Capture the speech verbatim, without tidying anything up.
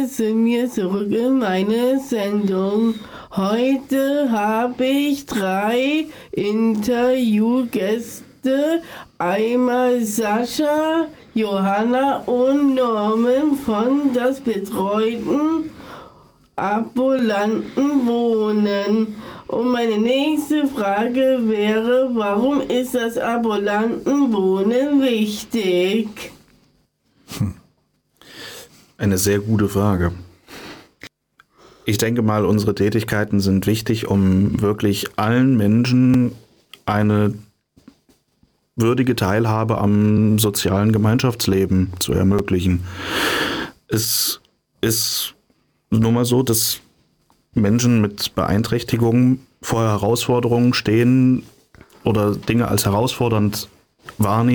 Freunde zu mir zurück in meine Sendung. Heute habe ich drei Interviewgäste. Einmal Sascha, Johanna und Norman von das betreuten ambulanten Wohnen. Und meine nächste Frage wäre, warum ist das ambulanten Wohnen wichtig? Eine sehr gute Frage. Ich denke mal, unsere Tätigkeiten sind wichtig, um wirklich allen Menschen eine würdige Teilhabe am sozialen Gemeinschaftsleben zu ermöglichen. Es ist nur mal so, dass Menschen mit Beeinträchtigungen vor Herausforderungen stehen oder Dinge als herausfordernd wahrnehmen.